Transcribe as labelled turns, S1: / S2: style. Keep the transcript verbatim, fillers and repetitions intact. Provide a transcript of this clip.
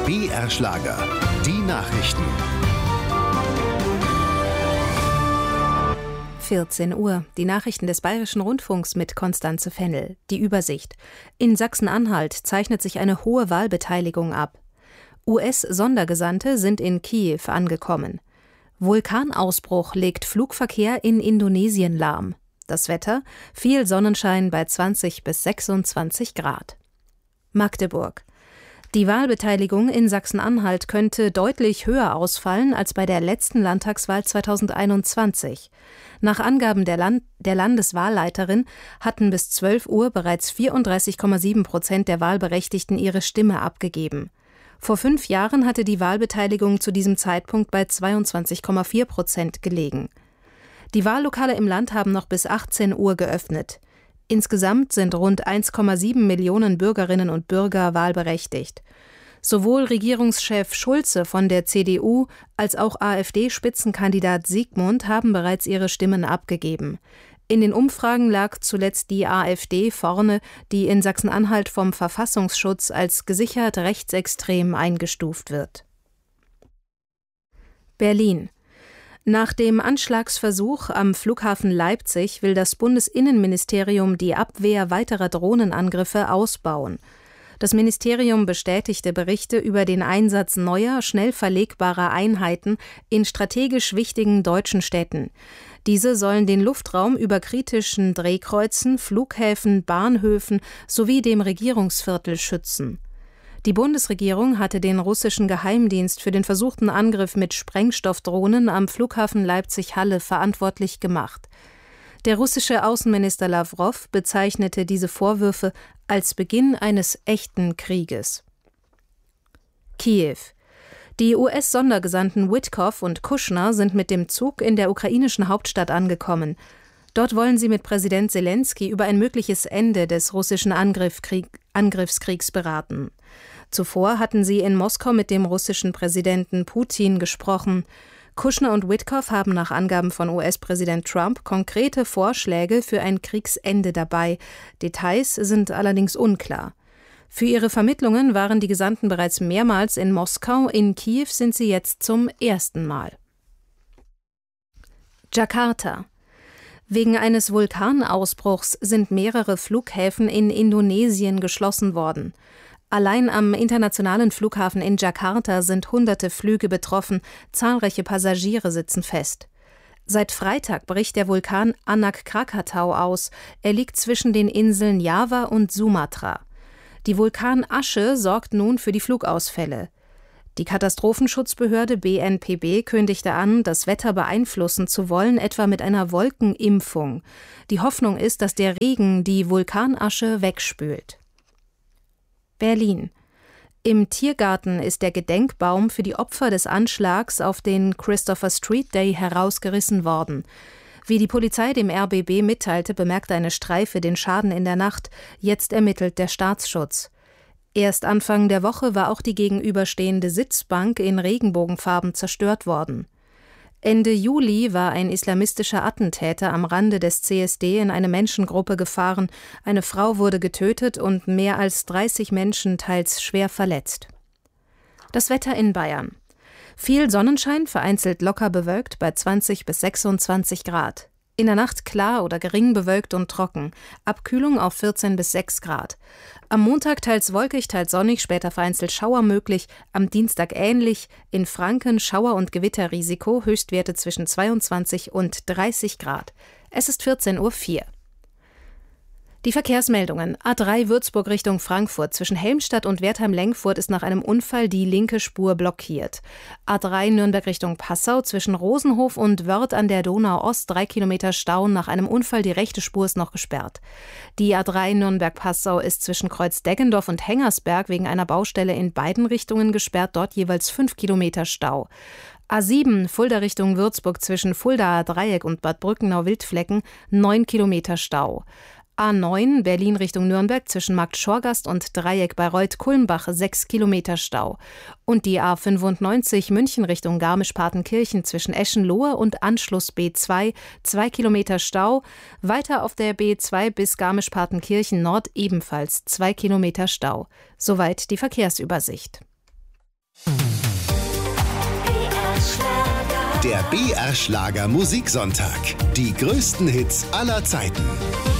S1: B R Schlager. Die Nachrichten.
S2: vierzehn Uhr. Die Nachrichten des Bayerischen Rundfunks mit Konstanze Fennel. Die Übersicht. In Sachsen-Anhalt zeichnet sich eine hohe Wahlbeteiligung ab. U S-Sondergesandte sind in Kiew angekommen. Vulkanausbruch legt Flugverkehr in Indonesien lahm. Das Wetter: viel Sonnenschein bei zwanzig bis sechsundzwanzig Grad. Magdeburg. Die Wahlbeteiligung in Sachsen-Anhalt könnte deutlich höher ausfallen als bei der letzten Landtagswahl zweitausendeinundzwanzig. Nach Angaben der, Land- der Landeswahlleiterin hatten bis zwölf Uhr bereits vierunddreißig Komma sieben Prozent der Wahlberechtigten ihre Stimme abgegeben. Vor fünf Jahren hatte die Wahlbeteiligung zu diesem Zeitpunkt bei zweiundzwanzig Komma vier Prozent gelegen. Die Wahllokale im Land haben noch bis achtzehn Uhr geöffnet. Insgesamt sind rund eins Komma sieben Millionen Bürgerinnen und Bürger wahlberechtigt. Sowohl Regierungschef Schulze von der C D U als auch AfD-Spitzenkandidat Siegmund haben bereits ihre Stimmen abgegeben. In den Umfragen lag zuletzt die AfD vorne, die in Sachsen-Anhalt vom Verfassungsschutz als gesichert rechtsextrem eingestuft wird. Berlin. Nach dem Anschlagsversuch am Flughafen Leipzig will das Bundesinnenministerium die Abwehr weiterer Drohnenangriffe ausbauen. Das Ministerium bestätigte Berichte über den Einsatz neuer, schnell verlegbarer Einheiten in strategisch wichtigen deutschen Städten. Diese sollen den Luftraum über kritischen Drehkreuzen, Flughäfen, Bahnhöfen sowie dem Regierungsviertel schützen. Die Bundesregierung hatte den russischen Geheimdienst für den versuchten Angriff mit Sprengstoffdrohnen am Flughafen Leipzig-Halle verantwortlich gemacht. Der russische Außenminister Lawrow bezeichnete diese Vorwürfe als Beginn eines echten Krieges. Kiew. Die U S-Sondergesandten Witkoff und Kushner sind mit dem Zug in der ukrainischen Hauptstadt angekommen. Dort wollen sie mit Präsident Selenskyj über ein mögliches Ende des russischen Angriffskrieg, Angriffskriegs beraten. Zuvor hatten sie in Moskau mit dem russischen Präsidenten Putin gesprochen. Kushner und Witkoff haben nach Angaben von U S-Präsident Trump konkrete Vorschläge für ein Kriegsende dabei. Details sind allerdings unklar. Für ihre Vermittlungen waren die Gesandten bereits mehrmals in Moskau, in Kiew sind sie jetzt zum ersten Mal. Jakarta. Wegen eines Vulkanausbruchs sind mehrere Flughäfen in Indonesien geschlossen worden. Allein am internationalen Flughafen in Jakarta sind hunderte Flüge betroffen, zahlreiche Passagiere sitzen fest. Seit Freitag bricht der Vulkan Anak Krakatau aus. Er liegt zwischen den Inseln Java und Sumatra. Die Vulkanasche sorgt nun für die Flugausfälle. Die Katastrophenschutzbehörde B N P B kündigte an, das Wetter beeinflussen zu wollen, etwa mit einer Wolkenimpfung. Die Hoffnung ist, dass der Regen die Vulkanasche wegspült. Berlin. Im Tiergarten ist der Gedenkbaum für die Opfer des Anschlags auf den Christopher Street Day herausgerissen worden. Wie die Polizei dem R B B mitteilte, bemerkte eine Streife den Schaden in der Nacht. Jetzt ermittelt der Staatsschutz. Erst Anfang der Woche war auch die gegenüberstehende Sitzbank in Regenbogenfarben zerstört worden. Ende Juli war ein islamistischer Attentäter am Rande des C S D in eine Menschengruppe gefahren. Eine Frau wurde getötet und mehr als dreißig Menschen teils schwer verletzt. Das Wetter in Bayern. Viel Sonnenschein, vereinzelt locker bewölkt bei zwanzig bis sechsundzwanzig Grad. In der Nacht klar oder gering bewölkt und trocken. Abkühlung auf vierzehn bis sechs Grad. Am Montag teils wolkig, teils sonnig, später vereinzelt Schauer möglich. Am Dienstag ähnlich. In Franken Schauer- und Gewitterrisiko, Höchstwerte zwischen zweiundzwanzig und dreißig Grad. Es ist vierzehn Uhr vier. Die Verkehrsmeldungen. A drei Würzburg Richtung Frankfurt. Zwischen Helmstadt und Wertheim-Lengfurt ist nach einem Unfall die linke Spur blockiert. A drei Nürnberg Richtung Passau. Zwischen Rosenhof und Wörth an der Donau-Ost drei Kilometer Stau. Nach einem Unfall die rechte Spur ist noch gesperrt. Die A drei Nürnberg-Passau ist zwischen Kreuz-Deggendorf und Hengersberg wegen einer Baustelle in beiden Richtungen gesperrt. Dort jeweils fünf Kilometer Stau. A sieben Fulda Richtung Würzburg zwischen Fuldaer Dreieck und Bad Brückenau-Wildflecken neun Kilometer Stau. A neun Berlin Richtung Nürnberg zwischen Markt Schorgast und Dreieck bei Reuth-Kulmbach sechs Kilometer Stau. Und die A fünfundneunzig München Richtung Garmisch-Partenkirchen zwischen Eschenlohe und Anschluss B zwei zwei Kilometer Stau. Weiter auf der B zwei bis Garmisch-Partenkirchen Nord ebenfalls zwei Kilometer Stau. Soweit die Verkehrsübersicht.
S1: Der B R Schlager Musiksonntag. Die größten Hits aller Zeiten.